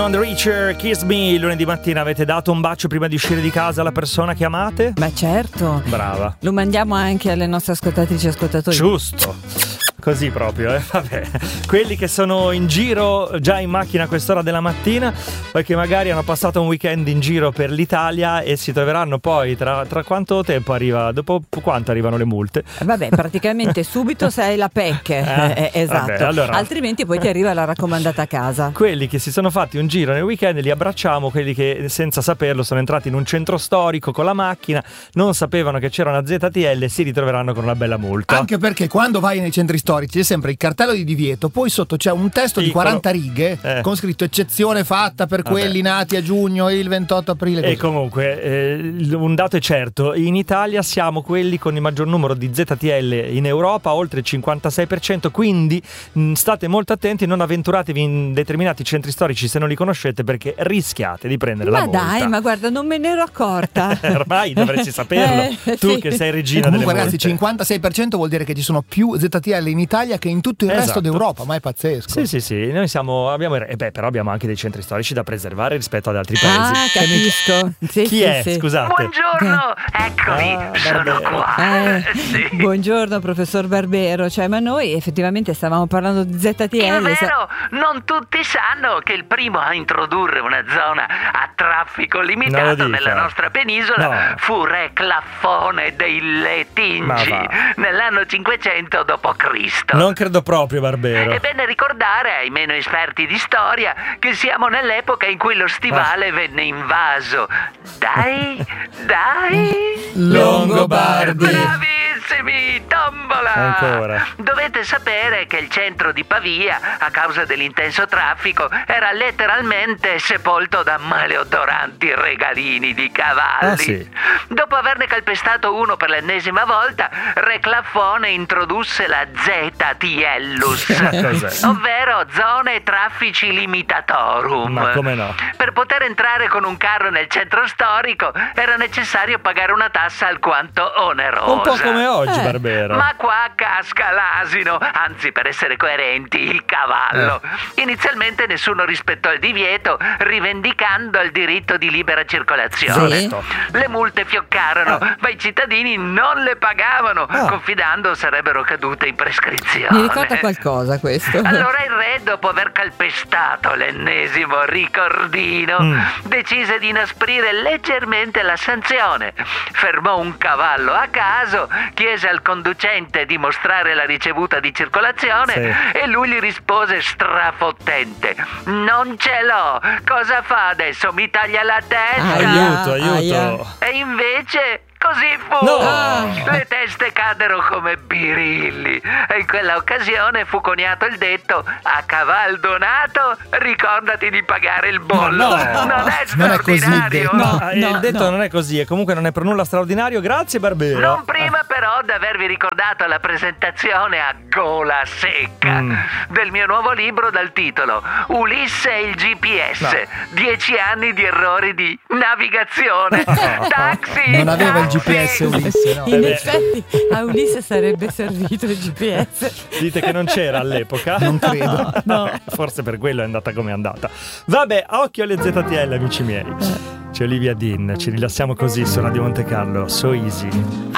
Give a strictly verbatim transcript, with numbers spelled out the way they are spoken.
On the Reacher, Kiss Me. Lunedì mattina avete dato un bacio prima di uscire di casa alla persona che amate? Ma certo. Brava. Lo mandiamo anche alle nostre ascoltatrici e ascoltatori. Giusto. Così proprio, eh? Vabbè. Quelli che sono in giro già in macchina a quest'ora della mattina, perché magari hanno passato un weekend in giro per l'Italia e si troveranno poi tra, tra quanto tempo arriva? Dopo quanto arrivano le multe? Vabbè, praticamente subito sei la P E C, eh, eh, esatto. Vabbè, allora, altrimenti poi ti arriva la raccomandata a casa. Quelli che si sono fatti un giro nel weekend li abbracciamo, quelli che senza saperlo sono entrati in un centro storico con la macchina, non sapevano che c'era una Z T L e si ritroveranno con una bella multa. Anche perché quando vai nei centri storici c'è sempre il cartello di divieto, poi sotto c'è un testo Piccolo. di quaranta righe eh. con scritto eccezione fatta per Vabbè. quelli nati a giugno e il ventotto aprile. E così. comunque eh, un dato è certo, in Italia siamo quelli con il maggior numero di Z T L in Europa, oltre il cinquantasei per cento, quindi mh, state molto attenti, non avventuratevi in determinati centri storici se non li conoscete, perché rischiate di prendere ma la multa. Ma dai, ma guarda, non me ne ero accorta. Ormai dovresti saperlo, eh, tu sì. che sei regina comunque delle ragazzi, multe. cinquantasei per cento vuol dire che ci sono più Z T L in Italia che in tutto il esatto. resto d'Europa, ma è pazzesco. Sì, sì, sì, noi siamo abbiamo eh beh, però abbiamo anche dei centri storici da preservare rispetto ad altri paesi. Ah, capisco. Sì, Chi sì, è? sì. Scusate. Buongiorno, eccomi, Ah, sono Barbero. qua. Eh, Sì. Buongiorno professor Barbero, cioè ma noi effettivamente stavamo parlando di Z T L. È vero, sa- non tutti sanno che il primo a introdurre una zona a traffico Non limitato lo dica. nella nostra penisola No. fu Re Claffone dei Ma Letingi va. nell'anno cinquecento dopo Cristo. Non credo proprio, Barbero. È bene ricordare ai meno esperti di storia che siamo nell'epoca in cui lo stivale Ah. venne invaso. Dai, dai. Longobardi. Bravissimi, tombola. Ancora. Dovete sapere che il centro di Pavia, a causa dell'intenso traffico, era letteralmente sepolto da maleodoranti regalini di cavalli. Ah, sì. Dopo averne calpestato uno per l'ennesima volta, Re Claffone introdusse la Z T Lus, Cos'è? ovvero zone traffici limitatorum. Ma come no? Per poter entrare con un carro nel centro storico era necessario pagare una tassa alquanto onerosa. Un po' come oggi, Eh. Barbero. Ma qua casca l'asino, anzi, per essere coerenti, il cavallo. Eh. Inizialmente nessuno rispettò il divieto, rivendicando il diritto di libera circolazione. Sì. Le multe fioccarono, Ah. ma i cittadini non le pagavano, Ah. confidando sarebbero cadute in prescrizione. Mi ricorda qualcosa questo. Allora il re, dopo aver calpestato l'ennesimo ricordino, Mm. decise di inasprire leggermente la sanzione. Fermò un cavallo a caso, chiese al conducente di mostrare la ricevuta di circolazione Sì. e lui gli rispose strafottente: non ce l'ho, cosa fa adesso? Mi taglia la testa? Aia, Aiuto, aiuto. E invece così fu. No. Le teste caddero come birilli e in quella occasione fu coniato il detto: a caval donato ricordati di pagare il bollo. No. Non è Non è così straordinario? detto. No, No, il no, detto no. non è così e comunque non è per nulla straordinario. Grazie, Barbero. Non prima però di avervi ricordato la presentazione a gola secca Mm. del mio nuovo libro dal titolo Ulisse e il G P S, No. dieci anni di errori di navigazione. Taxi! Non aveva il G P S taxi. Ulisse, no? In Eh beh. effetti a Ulisse sarebbe servito il G P S. Dite che non c'era all'epoca? Non credo. No, forse per quello è andata come è andata. Vabbè, occhio alle Z T L, amici miei. C'è Olivia Dean, ci rilassiamo così su Radio Monte Carlo. So easy.